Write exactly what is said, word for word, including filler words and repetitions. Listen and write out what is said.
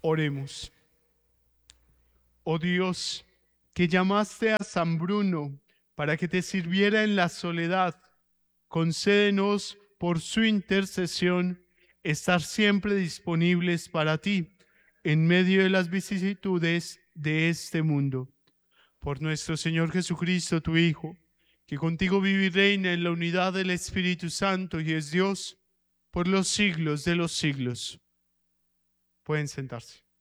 Oremos. Oh Dios, que llamaste a San Bruno para que te sirviera en la soledad, concédenos por su intercesión estar siempre disponibles para ti en medio de las vicisitudes de este mundo. Por nuestro Señor Jesucristo, tu Hijo, que contigo vive y reina en la unidad del Espíritu Santo y es Dios por los siglos de los siglos. Pueden sentarse.